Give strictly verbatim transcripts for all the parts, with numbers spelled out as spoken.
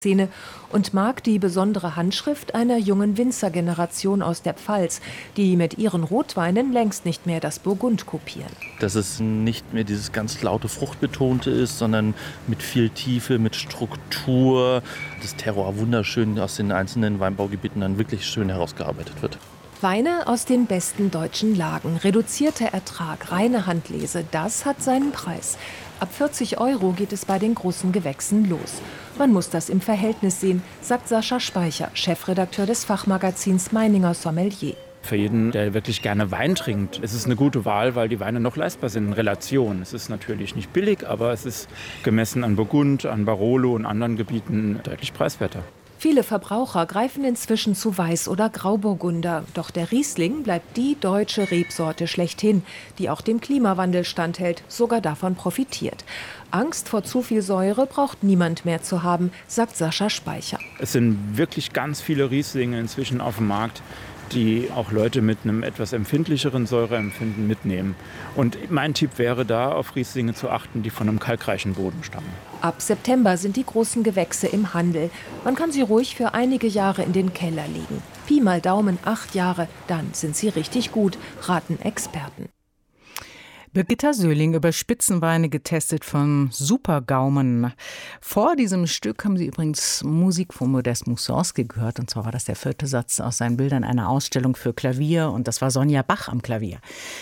Szene und mag die besondere Handschrift einer jungen Winzergeneration aus der Pfalz, die mit ihren Rotweinen längst nicht mehr das Burgund kopieren. Dass es nicht mehr dieses ganz laute Fruchtbetonte ist, sondern mit viel Tiefe, mit Struktur, das Terroir wunderschön aus den einzelnen Weinbaugebieten dann wirklich schön herausgearbeitet wird. Weine aus den besten deutschen Lagen, reduzierter Ertrag, reine Handlese, das hat seinen Preis. Ab vierzig Euro geht es bei den großen Gewächsen los. Man muss das im Verhältnis sehen, sagt Sascha Speicher, Chefredakteur des Fachmagazins Meininger Sommelier. Für jeden, der wirklich gerne Wein trinkt, ist es eine gute Wahl, weil die Weine noch leistbar sind in Relation. Es ist natürlich nicht billig, aber es ist gemessen an Burgund, an Barolo und anderen Gebieten deutlich preiswerter. Viele Verbraucher greifen inzwischen zu Weiß- oder Grauburgunder. Doch der Riesling bleibt die deutsche Rebsorte schlechthin, die auch dem Klimawandel standhält, sogar davon profitiert. Angst vor zu viel Säure braucht niemand mehr zu haben, sagt Sascha Speicher. Es sind wirklich ganz viele Rieslinge inzwischen auf dem Markt, die auch Leute mit einem etwas empfindlicheren Säureempfinden mitnehmen. Und mein Tipp wäre da, auf Rieslinge zu achten, die von einem kalkreichen Boden stammen. Ab September sind die großen Gewächse im Handel. Man kann sie ruhig für einige Jahre in den Keller legen. Pi mal Daumen acht Jahre, dann sind sie richtig gut, raten Experten. Birgitta Söhling über Spitzenweine getestet von Supergaumen. Vor diesem Stück haben Sie übrigens Musik von Modest Mussorgsky gehört. Und zwar war das der vierte Satz aus seinen Bildern einer Ausstellung für Klavier. Und das war Sonja Bach am Klavier.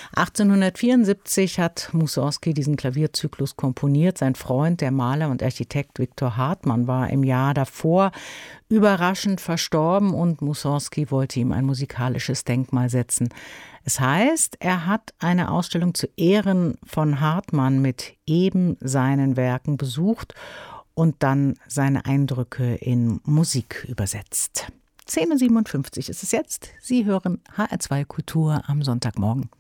achtzehnhundertvierundsiebzig hat Mussorgsky diesen Klavierzyklus komponiert. Sein Freund, der Maler und Architekt Viktor Hartmann, war im Jahr davor überraschend verstorben. Und Mussorgsky wollte ihm ein musikalisches Denkmal setzen. Es heißt, er hat eine Ausstellung zu Ehren von Hartmann mit eben seinen Werken besucht und dann seine Eindrücke in Musik übersetzt. zehn Uhr siebenundfünfzig ist es jetzt. Sie hören H R zwei Kultur am Sonntagmorgen.